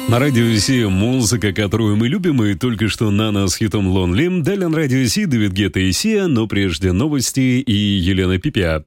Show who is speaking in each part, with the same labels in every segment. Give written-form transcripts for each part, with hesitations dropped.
Speaker 1: На радио Си музыка, которую мы любим, и только что Нана с хитом «Lonely». Далее на радио Си Дэвид Гетта и Сиа, но прежде новости и Елена Пипя.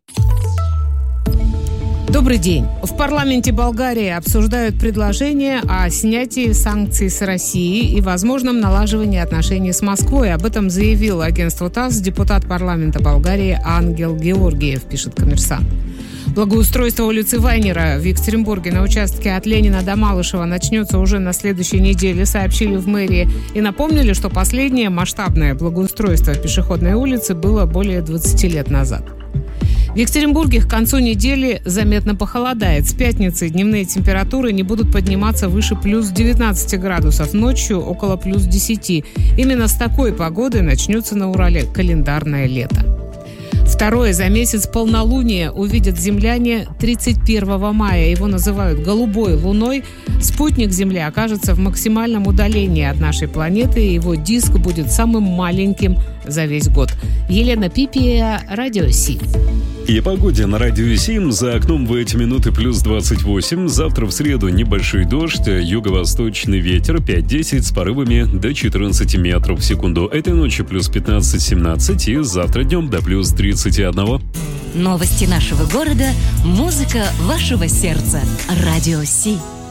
Speaker 2: Добрый день. В парламенте Болгарии обсуждают предложение о снятии санкций с России и возможном налаживании отношений с Москвой. Об этом заявил агентству ТАСС депутат парламента Болгарии Ангел Георгиев, пишет «Коммерсант». Благоустройство улицы Вайнера в Екатеринбурге на участке от Ленина до Малышева начнется уже на следующей неделе, сообщили в мэрии. И напомнили, что последнее масштабное благоустройство пешеходной улицы было более 20 лет назад. В Екатеринбурге к концу недели заметно похолодает. С пятницы дневные температуры не будут подниматься выше плюс 19 градусов, ночью около плюс 10. Именно с такой погоды начнется на Урале календарное лето. Второе за месяц полнолуние увидят земляне 31 мая. Его называют голубой луной. Спутник Земли окажется в максимальном удалении от нашей планеты, и его диск будет самым маленьким за весь год. Елена Пипия, Радио Си.
Speaker 1: И о погоде на радио Си. За окном в эти минуты плюс 28. Завтра в среду небольшой дождь, юго-восточный ветер 5-10 с порывами до 14 метров в секунду. Этой ночью плюс 15-17 и завтра днем до плюс 31.
Speaker 3: Новости нашего города, музыка вашего сердца. Радио Си.